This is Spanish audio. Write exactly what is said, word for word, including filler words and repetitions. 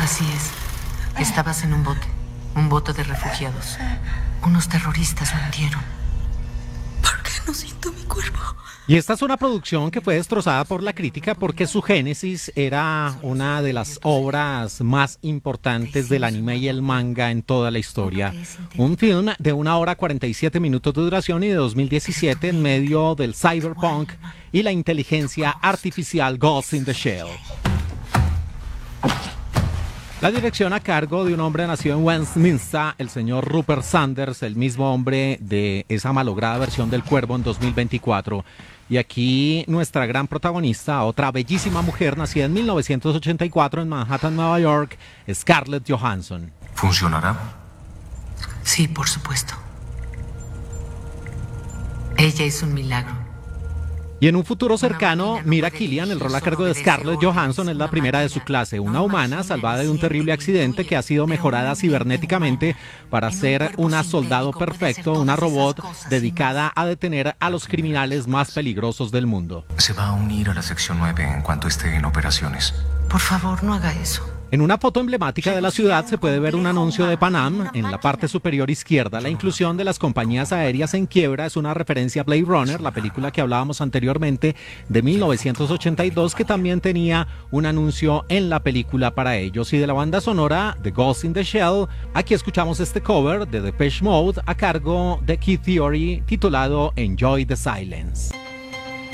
Así es. Estabas en un bote. Un bote de refugiados. Unos terroristas lo hundieron. ¿Por qué no siento mi cuerpo? Y esta es una producción que fue destrozada por la crítica porque su génesis era una de las obras más importantes del anime y el manga en toda la historia. Un film de una hora cuarenta y siete minutos de duración y de dos mil diecisiete en medio del cyberpunk y la inteligencia artificial Ghost in the Shell. La dirección a cargo de un hombre nacido en Westminster, el señor Rupert Sanders, el mismo hombre de esa malograda versión del Cuervo en dos mil veinticuatro. Y aquí nuestra gran protagonista, otra bellísima mujer nacida en mil novecientos ochenta y cuatro en Manhattan, Nueva York, Scarlett Johansson. ¿Funcionará? Sí, por supuesto. Ella es un milagro. Y en un futuro cercano, Mira Killian, el rol a cargo de Scarlett Johansson, es la primera de su clase, una humana salvada de un terrible accidente que ha sido mejorada cibernéticamente para ser una soldado perfecto, una robot dedicada a detener a los criminales más peligrosos del mundo. Se va a unir a la sección nueve en cuanto esté en operaciones. Por favor, no haga eso. En una foto emblemática de la ciudad se puede ver un anuncio de Pan Am en la parte superior izquierda. La inclusión de las compañías aéreas en quiebra es una referencia a Blade Runner, la película que hablábamos anteriormente de mil novecientos ochenta y dos, que también tenía un anuncio en la película para ellos. Y de la banda sonora de Ghost in the Shell, aquí escuchamos este cover de Depeche Mode a cargo de Key Theory titulado Enjoy the Silence.